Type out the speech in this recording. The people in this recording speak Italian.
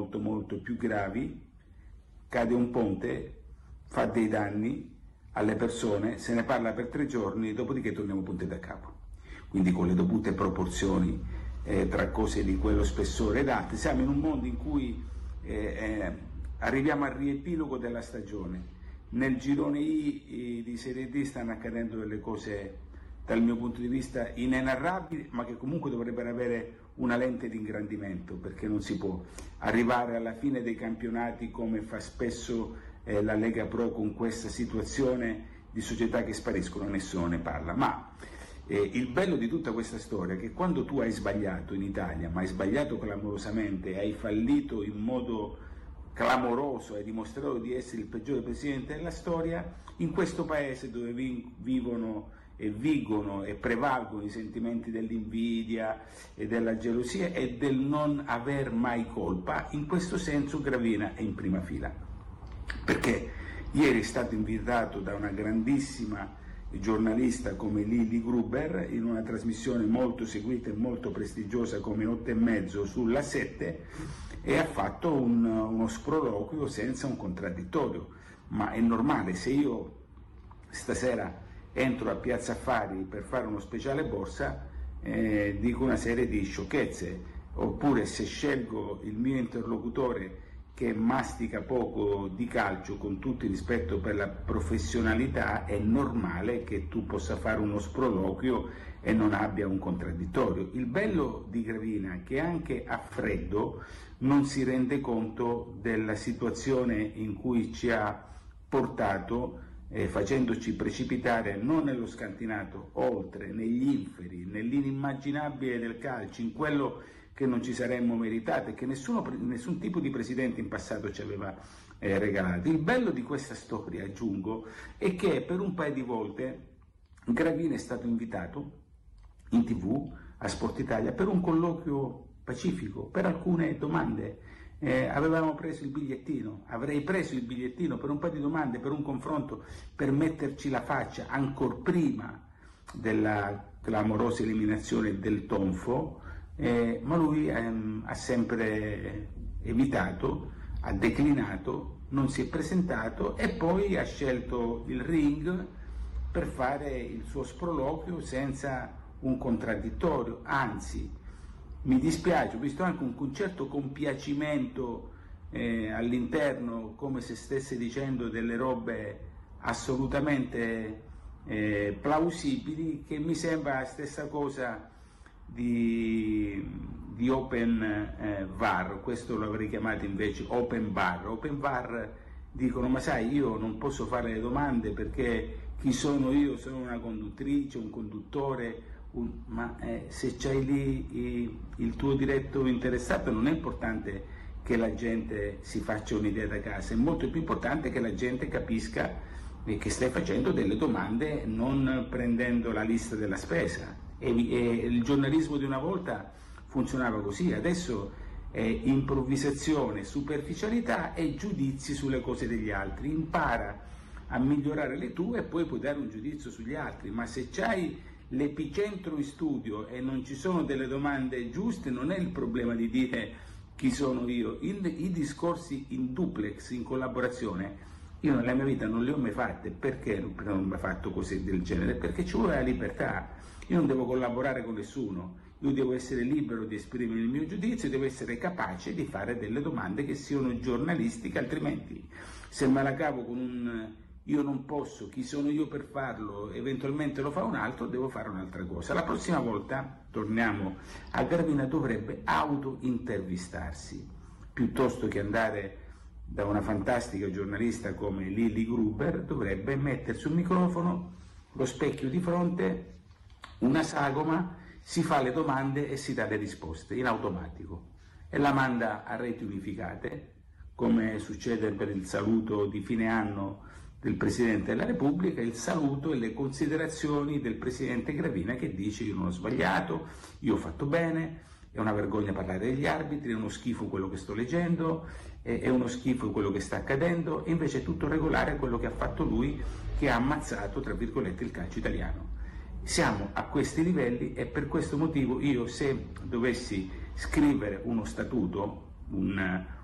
molto molto più gravi, cade un ponte, fa dei danni alle persone, se ne parla per 3 giorni, dopodiché torniamo punto da capo. Quindi con le dovute proporzioni tra cose di quello spessore ed altre. Siamo in un mondo in cui arriviamo al riepilogo della stagione. Nel girone I di Serie D stanno accadendo delle cose dal mio punto di vista inenarrabili, ma che comunque dovrebbero avere una lente di ingrandimento, perché non si può arrivare alla fine dei campionati come fa spesso la Lega Pro con questa situazione di società che spariscono, nessuno ne parla. Ma il bello di tutta questa storia è che quando tu hai sbagliato in Italia, ma hai sbagliato clamorosamente, hai fallito in modo clamoroso, hai dimostrato di essere il peggiore presidente della storia, in questo paese dove vivono e vigono e prevalgono i sentimenti dell'invidia e della gelosia e del non aver mai colpa, in questo senso Gravina è in prima fila, perché ieri è stato invitato da una grandissima giornalista come Lili Gruber in una trasmissione molto seguita e molto prestigiosa come 8 e mezzo sulla 7, e ha fatto uno sproloquio senza un contraddittorio. Ma è normale, se io stasera entro a Piazza Affari per fare uno speciale borsa, dico una serie di sciocchezze, oppure se scelgo il mio interlocutore che mastica poco di calcio, con tutto il rispetto per la professionalità, è normale che tu possa fare uno sproloquio e non abbia un contraddittorio. Il bello di Gravina è che anche a freddo non si rende conto della situazione in cui ci ha portato, facendoci precipitare non nello scantinato, oltre, negli inferi, nell'inimmaginabile del calcio, in quello che non ci saremmo meritati e che nessun tipo di presidente in passato ci aveva regalato. Il bello di questa storia, aggiungo, è che per un paio di volte Gravina è stato invitato in TV a Sport Italia per un colloquio pacifico, per alcune domande. Avevamo preso il bigliettino, avrei preso il bigliettino per un paio di domande, per un confronto, per metterci la faccia ancor prima della clamorosa eliminazione del tonfo, ma lui ha sempre evitato, ha declinato, non si è presentato e poi ha scelto il ring per fare il suo sproloquio senza un contraddittorio. Anzi, mi dispiace, ho visto anche un certo compiacimento all'interno, come se stesse dicendo delle robe assolutamente plausibili, che mi sembra la stessa cosa di Open VAR. Questo lo avrei chiamato invece Open Bar. Open VAR dicono: ma sai, io non posso fare le domande perché chi sono io? Sono una conduttrice, un conduttore, se c'hai lì il tuo diretto interessato non è importante che la gente si faccia un'idea da casa, è molto più importante che la gente capisca che stai facendo delle domande non prendendo la lista della spesa. E il giornalismo di una volta funzionava così, adesso è improvvisazione, superficialità e giudizi sulle cose degli altri. Impara a migliorare le tue e poi puoi dare un giudizio sugli altri, ma se c'hai l'epicentro in studio e non ci sono delle domande giuste, non è il problema di dire chi sono io. I discorsi in duplex, in collaborazione, io nella mia vita non le ho mai fatte. Perché non ho mai fatto cose del genere? Perché ci vuole la libertà. Io non devo collaborare con nessuno, io devo essere libero di esprimere il mio giudizio, devo essere capace di fare delle domande che siano giornalistiche, altrimenti se me la cavo con un io non posso, chi sono io per farlo, eventualmente lo fa un altro, devo fare un'altra cosa. La prossima volta, torniamo a Gravina, dovrebbe auto-intervistarsi, piuttosto che andare da una fantastica giornalista come Lili Gruber, dovrebbe mettersi un microfono, lo specchio di fronte, una sagoma, si fa le domande e si dà le risposte in automatico e la manda a reti unificate, come succede per il saluto di fine anno del Presidente della Repubblica, il saluto e le considerazioni del Presidente Gravina, che dice: io non ho sbagliato, io ho fatto bene, è una vergogna parlare degli arbitri, è uno schifo quello che sto leggendo, è uno schifo quello che sta accadendo, e invece è tutto regolare quello che ha fatto lui, che ha ammazzato, tra virgolette, il calcio italiano. Siamo a questi livelli e per questo motivo io, se dovessi scrivere uno statuto, un